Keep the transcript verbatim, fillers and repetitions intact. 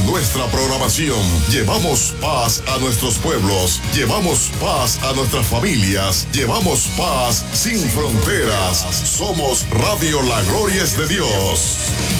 Con nuestra programación, llevamos paz a nuestros pueblos, llevamos paz a nuestras familias, llevamos paz sin fronteras. Somos Radio La Gloria es de Dios.